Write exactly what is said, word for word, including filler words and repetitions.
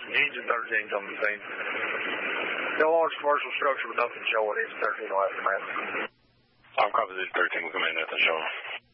Engine thirteen on the scene. No large commercial structure with nothing showing. It's thirteen will have to match. I'm copy this thirteen. We'll come in, nothing showing.